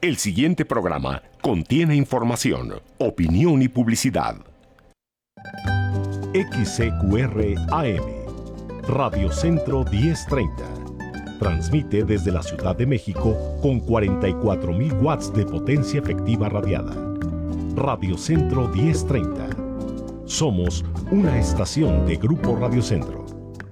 El siguiente programa contiene información, opinión y publicidad. XCQR AM, Radio Centro 1030. Transmite desde la Ciudad de México con 44,000 watts de potencia efectiva radiada. Radio Centro 1030. Somos una estación de Grupo Radio Centro.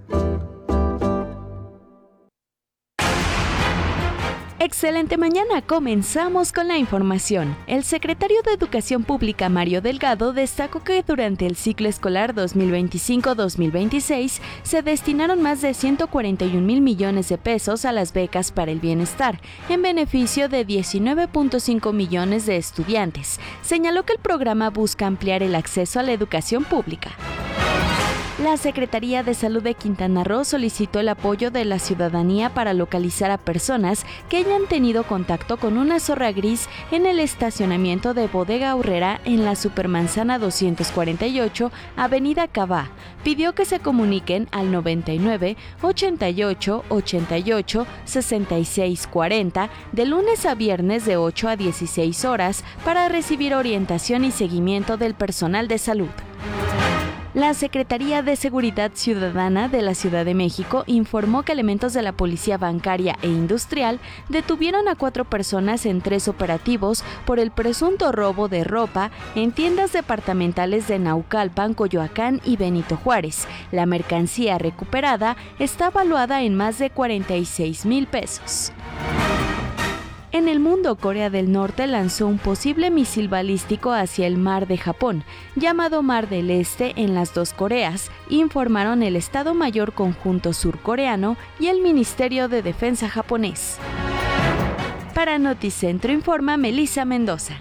Excelente mañana, comenzamos con la información. El secretario de Educación Pública, Mario Delgado, destacó que durante el ciclo escolar 2025-2026 se destinaron más de 141,000 millones de pesos a las becas para el bienestar, en beneficio de 19,5 millones de estudiantes. Señaló que el programa busca ampliar el acceso a la educación pública. La Secretaría de Salud de Quintana Roo solicitó el apoyo de la ciudadanía para localizar a personas que hayan tenido contacto con una zorra gris en el estacionamiento de Bodega Aurrera en la Supermanzana 248, Avenida Cabá. Pidió que se comuniquen al 99 88 88 66 40 de lunes a viernes de 8 a 16 horas para recibir orientación y seguimiento del personal de salud. La Secretaría de Seguridad Ciudadana de la Ciudad de México informó que elementos de la Policía Bancaria e Industrial detuvieron a 4 personas en 3 operativos por el presunto robo de ropa en tiendas departamentales de Naucalpan, Coyoacán y Benito Juárez. La mercancía recuperada está valuada en más de 46,000 pesos. En el mundo, Corea del Norte lanzó un posible misil balístico hacia el mar de Japón, llamado Mar del Este en las dos Coreas, informaron el Estado Mayor Conjunto Surcoreano y el Ministerio de Defensa japonés. Para Noticentro informa Melissa Mendoza.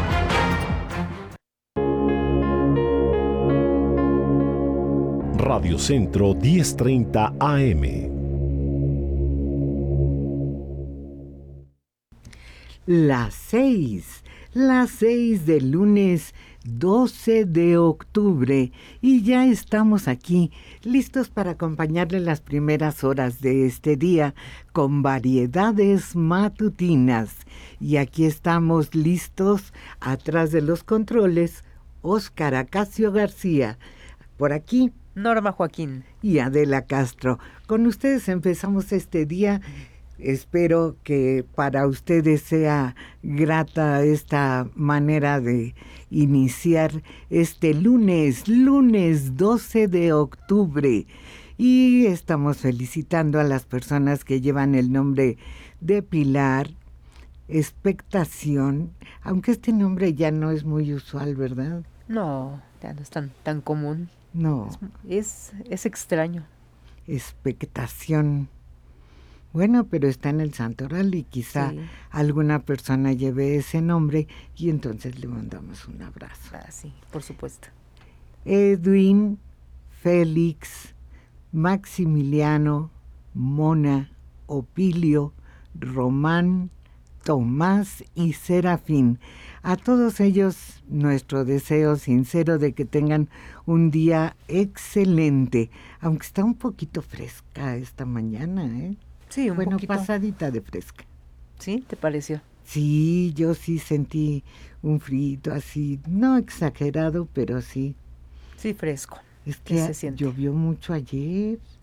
Radio Centro 1030 AM. Las 6 del lunes 12 de octubre y ya estamos aquí listos para acompañarle las primeras horas de este día con variedades matutinas. Y aquí estamos listos atrás de los controles, Óscar Acacio García. Por aquí, Norma Joaquín y Adela Castro. Con ustedes empezamos este día. Espero que para ustedes sea grata esta manera de iniciar este lunes 12 de octubre. Y estamos felicitando a las personas que llevan el nombre de Pilar, Expectación, aunque este nombre ya no es muy usual, ¿verdad? No, ya no es tan común. No. Es extraño. Expectación. Bueno, pero está en el santoral y quizá sí, alguna persona lleve ese nombre y entonces le mandamos un abrazo. Ah, sí, por supuesto. Edwin, Félix, Maximiliano, Mona, Opilio, Román, Tomás y Serafín. A todos ellos nuestro deseo sincero de que tengan un día excelente, aunque está un poquito fresca esta mañana, ¿eh? Sí, un poquito. Pasadita de fresca. ¿Sí? ¿Te pareció? Sí, yo sí sentí un frío así, no exagerado, pero sí. Sí, fresco. Es que se siente. Llovió mucho ayer.